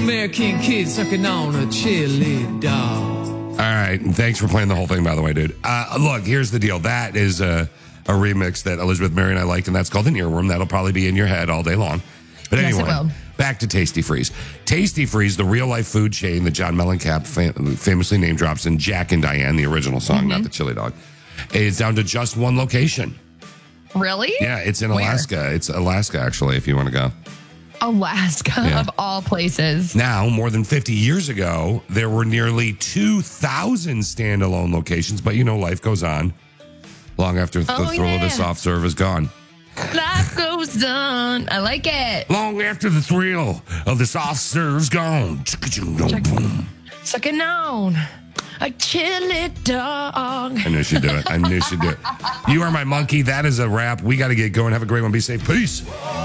American kid sucking on a chili dog. All right. And thanks for playing the whole thing, by the way, dude. Look, here's the deal. That is a remix that Elizabeth Mary and I liked, and that's called An Earworm. That'll probably be in your head all day long. But Yes, anyway, it will. back to Tasty Freeze. Tasty Freeze, the real-life food chain that John Mellencamp famously name drops in Jack and Diane, the original song, not the chili dog, is down to just one location. Really? Yeah, it's in Where? Alaska. It's Alaska, actually, if you want to go. Alaska, Yeah. of all places. Now, more than 50 years ago, there were nearly 2,000 standalone locations, but life goes on long after the thrill of the soft serve is gone. Life goes on. I like it. Long after the thrill of the soft serve's gone. Sucking on a chili dog. I knew she'd do it. You are my monkey. That is a wrap. We got to get going. Have a great one. Be safe. Peace.